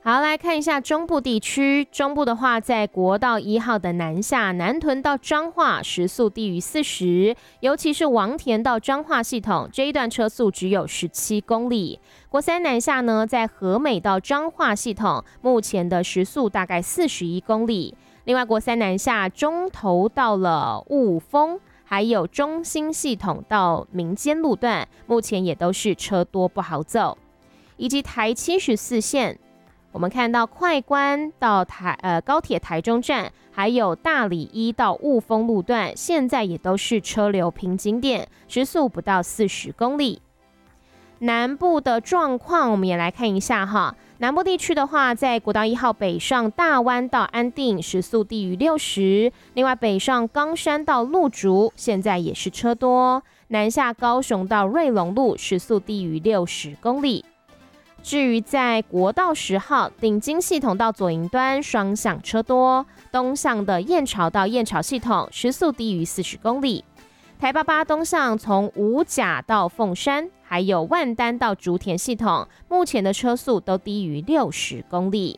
好，来看一下中部地区。中部的话，在国道1号的南下，南屯到彰化时速低于40，尤其是王田到彰化系统这一段车速只有17公里。国三南下呢，在和美到彰化系统，目前的时速大概41公里。另外，国三南下中投到了雾峰，还有中兴系统到民间路段，目前也都是车多不好走。以及台74线。我们看到快关到高铁台中站，还有大里1到雾峰路段，现在也都是车流瓶颈点，时速不到40公里。南部的状况我们也来看一下哈。南部地区的话，在国道1号北上大湾到安定，时速低于60。另外北上冈山到鹿竹，现在也是车多。南下高雄到瑞隆路，时速低于60公里。至于在国道10号顶金系统到左营端双向车多，东向的燕巢到燕巢系统时速低于40公里。台88东向从五甲到凤山，还有万丹到竹田系统，目前的车速都低于60公里。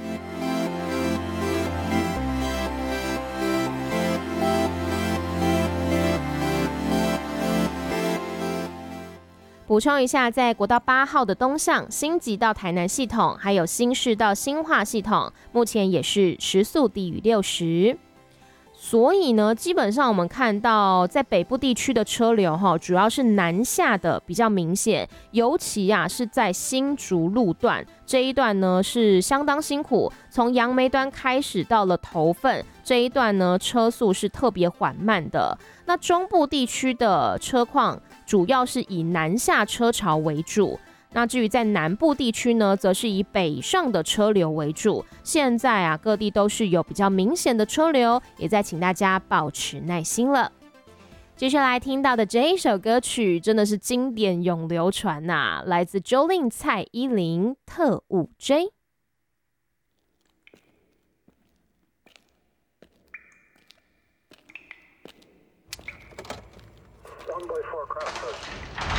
补充一下，在国道8号的东向，新集到台南系统，还有新市到新化系统，目前也是时速低于60。所以呢，基本上我们看到在北部地区的车流主要是南下的比较明显，尤其是在新竹路段这一段呢是相当辛苦，从杨梅端开始到了头份这一段呢，车速是特别缓慢的。那中部地区的车况主要是以南下车潮为主。那至于在南部地区呢，则是以北上的车流为主。现在各地都是有比较明显的车流，也在请大家保持耐心了。接下来听到的这一首歌曲真的是经典永流传呐，来自 Jolin 蔡依林《特务 J》。 1 by 4 cross